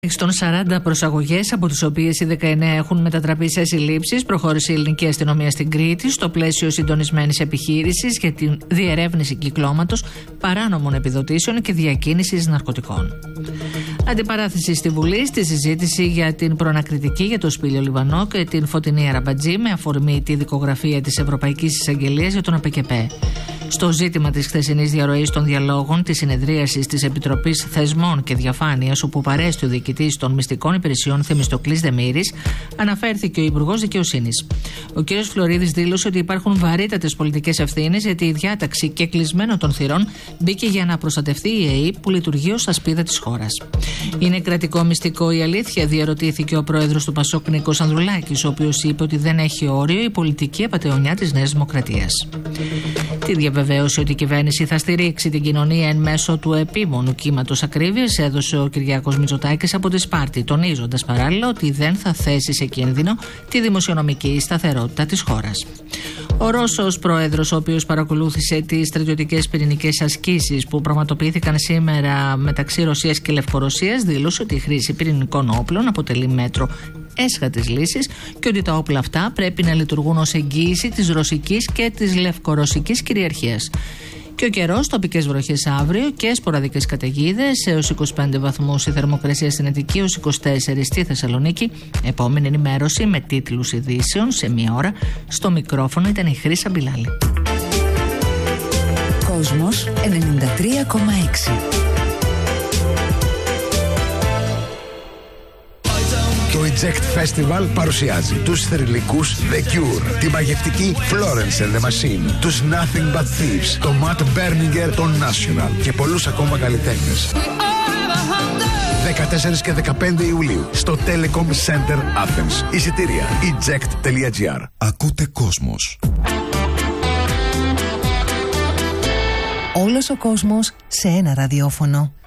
Στον 40 προσαγωγές, από τις οποίες οι 19 έχουν μετατραπεί σε συλλήψεις, προχώρησε η ελληνική αστυνομία στην Κρήτη στο πλαίσιο συντονισμένης επιχείρησης για την διερεύνηση κυκλώματος παράνομων επιδοτήσεων και διακίνησης ναρκωτικών. Αντιπαράθεση στη Βουλή στη συζήτηση για την προανακριτική για το Σπήλιο Λιβανό και την Φωτεινή Αραμπατζή με αφορμή τη δικογραφία της Ευρωπαϊκής Εισαγγελίας για τον ΑΠΕΚΕΠΕ. Στο ζήτημα της χθεσινής διαρροής των διαλόγων της συνεδρίασης της Επιτροπής Θεσμών και Διαφάνειας, όπου παρέστη ο διοικητής των μυστικών υπηρεσιών Θεμιστοκλής Δεμήρης, αναφέρθηκε ο Υπουργός Δικαιοσύνης. Ο κ. Φλωρίδης δήλωσε ότι υπάρχουν βαρύτατες πολιτικές ευθύνες, γιατί η διάταξη και κλεισμένο των θυρών μπήκε για να προστατευτεί η ΕΕΠ που λειτουργεί ως ασπίδα της χώρας. Είναι κρατικό μυστικό η αλήθεια, διαρωτήθηκε ο πρόεδρος του ΠΑΣΟΚ Νίκος Ανδρουλάκης, ο οποίος είπε ότι δεν έχει όριο η πολιτική απατεωνιά της Νέας Δημοκρατίας. Τη διαβεβαίωση ότι η κυβέρνηση θα στηρίξει την κοινωνία εν μέσω του επίμονου κύματος ακρίβειας έδωσε ο Κυριάκος Μητσοτάκης από τη Σπάρτη, τονίζοντας παράλληλα ότι δεν θα θέσει σε κίνδυνο τη δημοσιονομική σταθερότητα της χώρας. Ο Ρώσος πρόεδρος, ο οποίος παρακολούθησε τις στρατιωτικές πυρηνικές ασκήσεις που πραγματοποιήθηκαν σήμερα μεταξύ Ρωσίας και Λευκορωσίας, δήλωσε ότι η χρήση πυρηνικών όπλων αποτελεί μέτρο έσχατης λύσης και ότι τα όπλα αυτά πρέπει να λειτουργούν ως εγγύηση της ρωσικής και της λευκορωσικής κυριαρχίας. Και ο καιρός, τοπικές βροχές αύριο και σποραδικές καταιγίδες, έως 25 βαθμούς η θερμοκρασία στην Αττική, έως 24 στη Θεσσαλονίκη. Επόμενη ενημέρωση με τίτλους ειδήσεων σε μία ώρα. Στο μικρόφωνο ήταν η Χρύσα Μπιλάλη. Κόσμος 93,6. Το Eject Festival παρουσιάζει τους θρυλικούς The Cure, τη μαγευτική Florence and the Machine, τους Nothing But Thieves, το Matt Berninger, το National και πολλούς ακόμα καλλιτέχνες. 14 και 15 Ιουλίου στο Telecom Center Athens. Εισιτήρια eject.gr. Ακούτε Κόσμος. Όλος ο κόσμος σε ένα ραδιόφωνο.